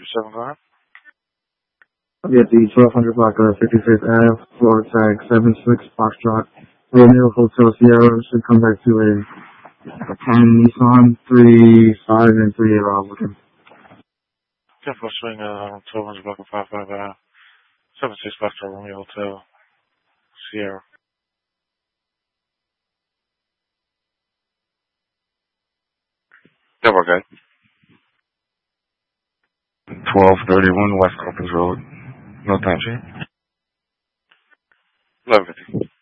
7 go ahead. Get the 1200 block of 55th Ave, floor tag 76 Foxtrot, Romeo Hotel Sierra. Should come back to a 10 Nissan, 3.5 and 3.8 applicant. Careful swing 1200 block of 55 Ave, 76 Foxtrot, Romeo Hotel Sierra. Yeah, we're good. 1231 West Corpus Road. No time change. 1150.